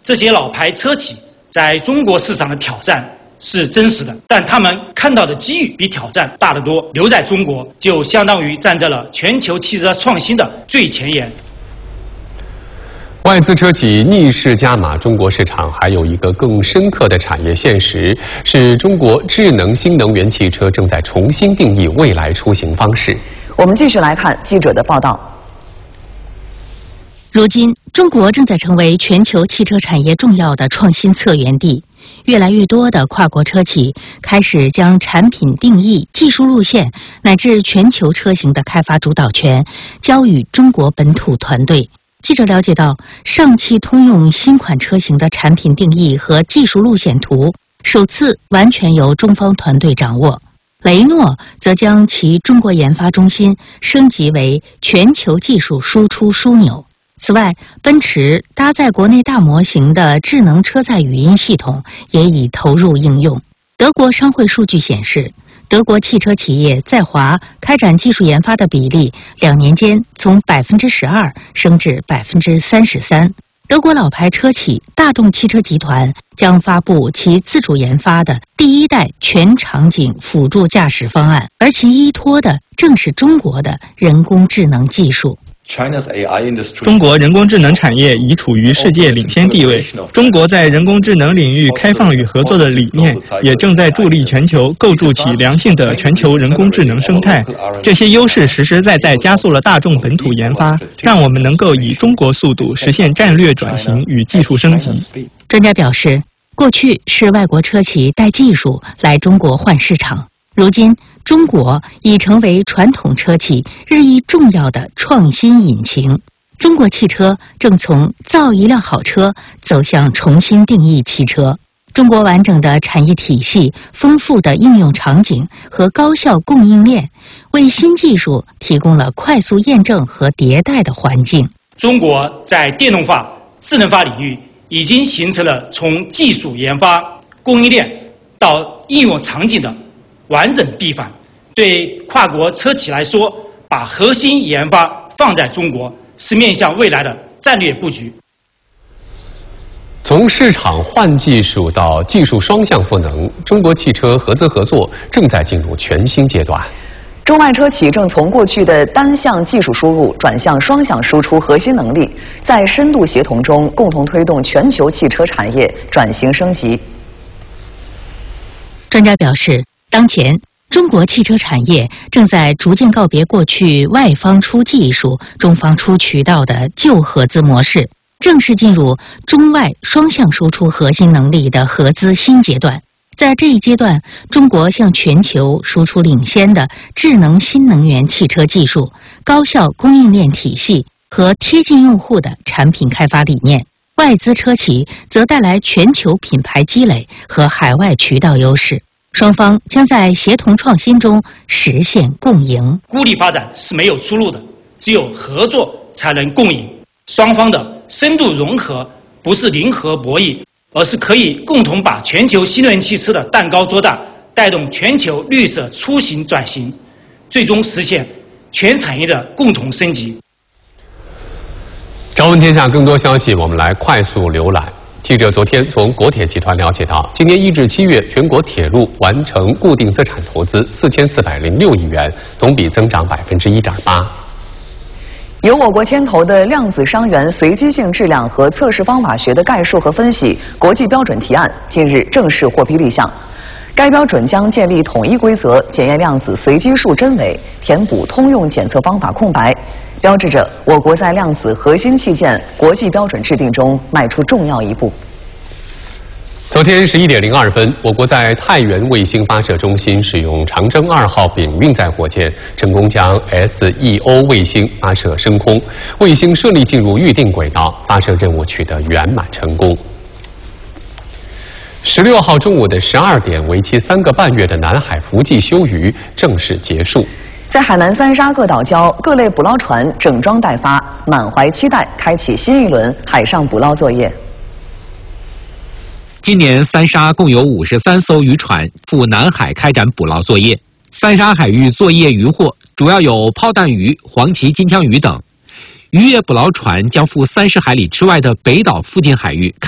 这些老牌车企在中国市场的挑战是真实的，但他们看到的机遇比挑战大得多。留在中国，就相当于站在了全球汽车创新的最前沿。 外资车企逆势加码中国市场，还有一个更深刻的产业现实，是中国智能新能源汽车正在重新定义未来出行方式。 我们继续来看记者的报道。 如今，中国正在成为全球汽车产业重要的创新策源地。越来越多的跨国车企开始将产品定义、技术路线乃至全球车型的开发主导权交予中国本土团队。记者了解到，上汽通用新款车型的产品定义和技术路线图首次完全由中方团队掌握。雷诺则将其中国研发中心升级为全球技术输出枢纽。此外，奔驰搭载国内大模型的智能车载语音系统也已投入应用。德国商会数据显示，德国汽车企业在华开展技术研发的比例2年间从12%升至33%。德国老牌车企大众汽车集团将发布其自主研发的第一代全场景辅助驾驶方案，而其依托的正是中国的人工智能技术。 中国人工智能产业已处于世界领先地位，中国在人工智能领域开放与合作的理念也正在助力全球构筑起良性的全球人工智能生态。这些优势实实在在加速了大众本土研发，让我们能够以中国速度实现战略转型与技术升级。 专家表示，过去是外国车企带技术来中国换市场，如今中国已成为传统车企日益重要的创新引擎。中国汽车正从造一辆好车走向重新定义汽车。中国完整的产业体系、丰富的应用场景和高效供应链，为新技术提供了快速验证和迭代的环境。 中国在电动化、智能化领域已经形成了从技术研发、供应链到应用场景的完整闭环。对跨国车企来说，把核心研发放在中国，是面向未来的战略布局。 从市场换技术到技术双向赋能，中国汽车合资合作正在进入全新阶段。 中外车企正从过去的单向技术输入转向双向输出核心能力，在深度协同中共同推动全球汽车产业转型升级。 专家表示，当前中国汽车产业正在逐渐告别过去外方出技术、中方出渠道的旧合资模式，正式进入中外双向输出核心能力的合资新阶段。在这一阶段，中国向全球输出领先的智能新能源汽车技术、高效供应链体系和贴近用户的产品开发理念。外资车企则带来全球品牌积累和海外渠道优势。双方将在协同创新中实现共赢。 孤立发展是没有出路的，只有合作才能共赢。双方的深度融合不是零和博弈，而是可以共同把全球新能源汽车的蛋糕做大，带动全球绿色出行转型，最终实现全产业的共同升级。 朝闻天下更多消息，我们来快速浏览。记者昨天从国铁集团了解到，今年1至7月，全国铁路完成固定资产投资4406亿元，同比增长1.8%。 由我国牵头的量子伤员随机性质量和测试方法学的概述和分析国际标准提案近日正式获批立项。该标准将建立统一规则，检验量子随机数真伪，填补通用检测方法空白，标志着我国在量子核心器件国际标准制定中迈出重要一步。 昨天11点02分，我国在太原卫星发射中心使用长征2号丙运载火箭，成功将 SEO 卫星发射升空，卫星顺利进入预定轨道，发射任务取得圆满成功。16号中午的12点，为期3个半月的南海伏季休渔正式结束。 在海南三沙各岛礁，各类捕捞船整装待发，满怀期待，开启新一轮海上捕捞作业。 今年三沙共有53艘渔船赴南海开展捕捞作业。三沙海域作业渔获主要有炮弹鱼、黄鳍金枪鱼等。渔业捕捞船将赴30海里之外的北岛附近海域